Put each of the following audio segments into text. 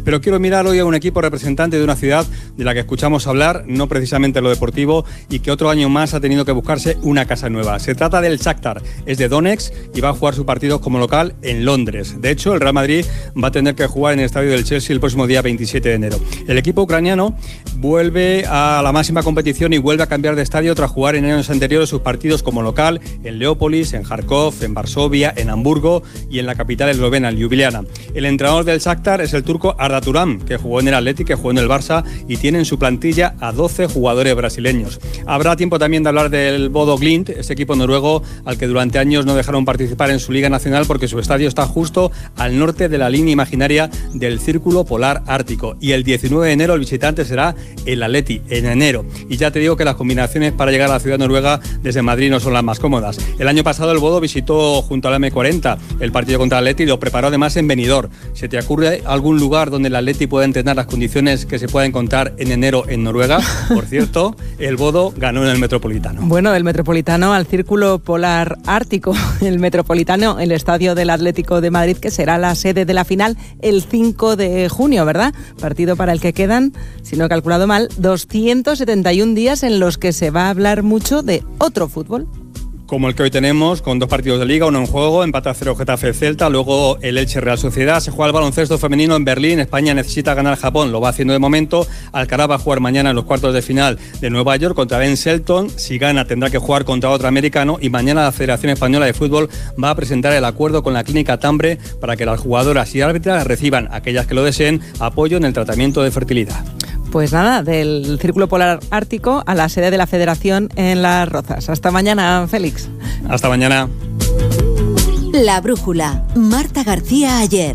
Pero quiero mirar hoy a un equipo representante de una ciudad de la que escuchamos hablar, no precisamente en lo deportivo, y que otro año más ha tenido que buscarse una casa nueva. Se trata del Shakhtar, es de Donetsk y va a jugar sus partidos como local en Londres. De hecho, el Real Madrid va a tener que jugar en el estadio del Chelsea el próximo día 27 de enero. El equipo ucraniano vuelve a la máxima competición y vuelve a cambiar de estadio tras jugar en años anteriores sus partidos como local en Leópolis, en Kharkov, en Varsovia, en Hamburgo y en la capital eslovena, en Ljubljana. El entrenador del Shakhtar es el turco Arda Turan, que jugó en el Athletic, que jugó en el Barça y tiene en su plantilla a 12 jugadores brasileños. Habrá tiempo también de hablar del Bodo Glimt, ese equipo noruego al que durante años no dejaron participar en su Liga Nacional porque su estadio está justo al norte de la línea imaginaria del Círculo Polar Ártico. Y el 19 de enero el visitante será el Athletic, en enero. Y ya te digo que las combinaciones para llegar a la ciudad noruega desde Madrid no son las más cómodas. El año pasado el Bodo visitó junto al M40 el partido contra el Athletic y lo preparó además en Benidorm. ¿Se te ocurre algún lugar donde el Athletic pueda entrenar las condiciones que se pueda encontrar en enero en Noruega? Por cierto, el Bodo ganó en el Metropolitano. Bueno, del Metropolitano al Círculo Polar Ártico. El Metropolitano, el estadio del Atlético de Madrid, que será la sede de la final el 5 de junio, ¿verdad? Partido para el que quedan, si no he calculado mal, 271 días en los que se va a hablar mucho de otro fútbol. Como el que hoy tenemos, con 2 partidos de Liga, uno en juego, empate a 0 Getafe-Celta, luego el Elche Real Sociedad. Se juega el baloncesto femenino en Berlín. España necesita ganar Japón, lo va haciendo de momento. Alcaraz va a jugar mañana en los cuartos de final de Nueva York contra Ben Shelton. Si gana tendrá que jugar contra otro americano y mañana la Federación Española de Fútbol va a presentar el acuerdo con la Clínica Tambre para que las jugadoras y árbitras reciban, aquellas que lo deseen, apoyo en el tratamiento de fertilidad. Pues nada, del Círculo Polar Ártico a la sede de la Federación en Las Rozas. Hasta mañana, Félix. Hasta mañana. La Brújula. Marta García Ayer.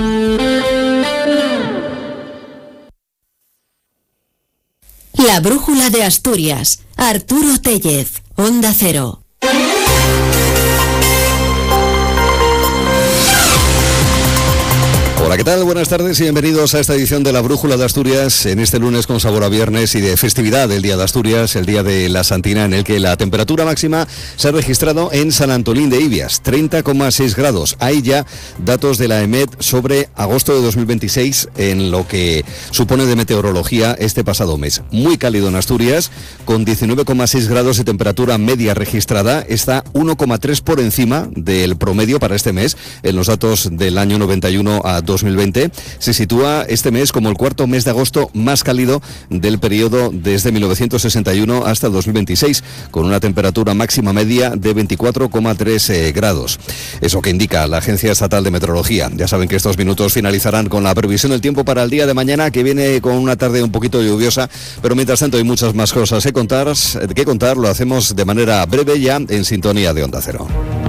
La Brújula de Asturias. Arturo Tellez. Onda Cero. Hola, ¿qué tal? Buenas tardes y bienvenidos a esta edición de La Brújula de Asturias, en este lunes con sabor a viernes y de festividad del Día de Asturias, el Día de la Santina, en el que la temperatura máxima se ha registrado en San Antolín de Ibias, 30,6 grados. Hay ya datos de la EMET sobre agosto de 2026 en lo que supone de meteorología este pasado mes. Muy cálido en Asturias, con 19,6 grados de temperatura media registrada, está 1,3 por encima del promedio para este mes en los datos del año 91 a 2020, se sitúa este mes como el cuarto mes de agosto más cálido del periodo desde 1961 hasta 2026, con una temperatura máxima media de 24,3 grados. Eso que indica la Agencia Estatal de Meteorología. Ya saben que estos minutos finalizarán con la previsión del tiempo para el día de mañana, que viene con una tarde un poquito lluviosa, pero mientras tanto hay muchas más cosas que contar. Lo hacemos de manera breve ya en sintonía de Onda Cero.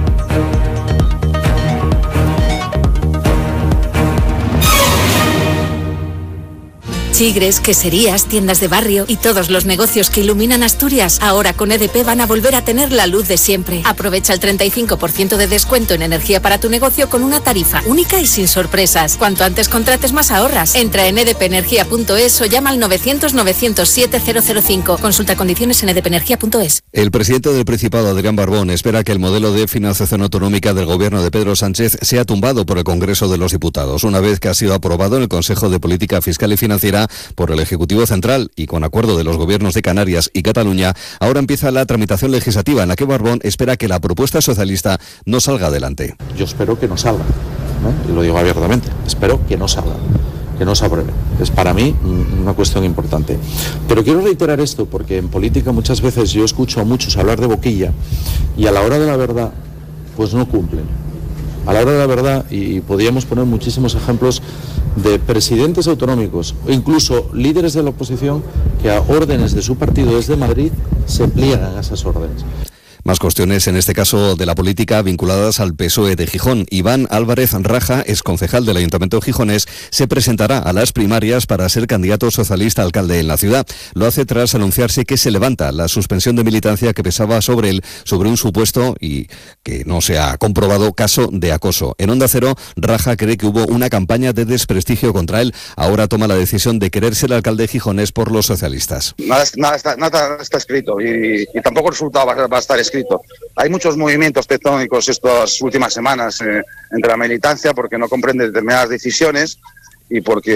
Chigres, queserías, tiendas de barrio y todos los negocios que iluminan Asturias, ahora con EDP van a volver a tener la luz de siempre. Aprovecha el 35% de descuento en energía para tu negocio con una tarifa única y sin sorpresas. Cuanto antes contrates, más ahorras. Entra en edpenergia.es o llama al 900-907-005. Consulta condiciones en edpenergia.es. El presidente del Principado, Adrián Barbón, espera que el modelo de financiación autonómica del gobierno de Pedro Sánchez sea tumbado por el Congreso de los Diputados, una vez que ha sido aprobado en el Consejo de Política Fiscal y Financiera por el Ejecutivo Central y con acuerdo de los gobiernos de Canarias y Cataluña. Ahora empieza la tramitación legislativa en la que Barbón espera que la propuesta socialista no salga adelante. Yo espero que no salga, ¿no? Y lo digo abiertamente, espero que no salga, que no se apruebe. Es para mí una cuestión importante. Pero quiero reiterar esto porque en política muchas veces yo escucho a muchos hablar de boquilla y a la hora de la verdad pues no cumplen. A la hora de la verdad, y podríamos poner muchísimos ejemplos de presidentes autonómicos o incluso líderes de la oposición que a órdenes de su partido desde Madrid se pliegan a esas órdenes. Más cuestiones, en este caso de la política, vinculadas al PSOE de Gijón. Iván Álvarez Raja, exconcejal del Ayuntamiento gijonés, se presentará a las primarias para ser candidato socialista a alcalde en la ciudad. Lo hace tras anunciarse que se levanta la suspensión de militancia que pesaba sobre él, sobre un supuesto y que no se ha comprobado caso de acoso. En Onda Cero, Raja cree que hubo una campaña de desprestigio contra él. Ahora toma la decisión de querer ser alcalde gijonés por los socialistas. Nada está escrito y tampoco el resultado va a estar escrito. Hay muchos movimientos tectónicos estas últimas semanas entre la militancia porque no comprende determinadas decisiones y porque